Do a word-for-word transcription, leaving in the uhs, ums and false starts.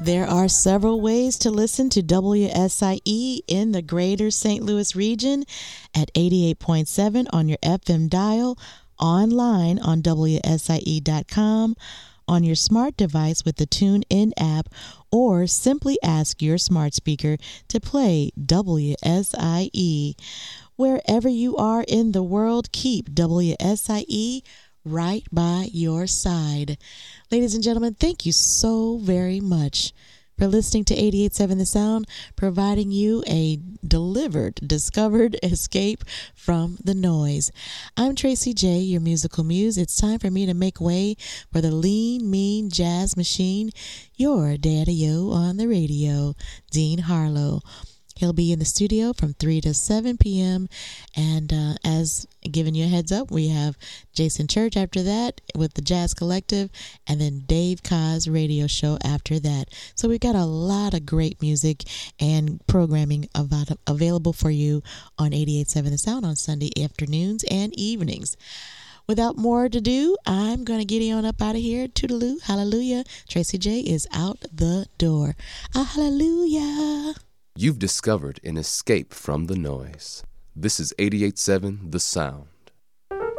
There are several ways to listen to W S I E in the greater Saint Louis region at eighty-eight point seven on your F M dial, online on W S I E dot com, on your smart device with the TuneIn app, or simply ask your smart speaker to play W S I E. Wherever you are in the world, keep W S I E right by your side. Ladies and gentlemen, thank you so very much for listening to eighty-eight point seven The Sound, providing you a delivered, discovered escape from the noise. I'm Tracy J, your musical muse. It's time for me to make way for the lean, mean jazz machine, your daddy-o on the radio, Dean Harlow. He'll be in the studio from three to seven p.m. And uh, as giving you a heads up, we have Jason Church after that with the Jazz Collective, and then Dave Kaz radio show after that. So we've got a lot of great music and programming about, available for you on eighty-eight point seven The Sound on Sunday afternoons and evenings. Without more to do, I'm going to get you on up out of here. Toodaloo, hallelujah. Tracy J is out the door. Ah, hallelujah. You've discovered an escape from the noise. This is eighty-eight point seven The Sound.